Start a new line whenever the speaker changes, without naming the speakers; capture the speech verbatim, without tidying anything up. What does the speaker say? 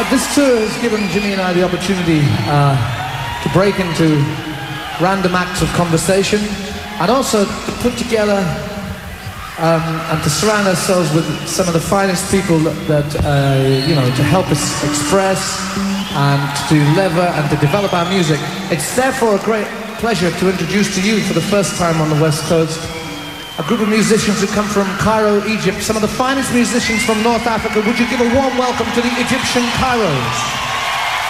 Uh, this tour has given Jimmy and I the opportunity uh, to break into random acts of conversation and also to put together um, and to surround ourselves with some of the finest people that, that uh, you know, to help us express and to deliver and to develop our music. It's therefore a great pleasure to introduce to you for the first time on the West Coast a group of musicians who come from Cairo, Egypt, some of the finest musicians from North Africa. Would you give a warm welcome to the Egyptian Kairos?